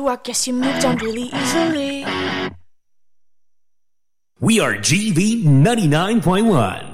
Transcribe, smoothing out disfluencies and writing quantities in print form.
you, I guess you moved on really easily. We are GV 99.1.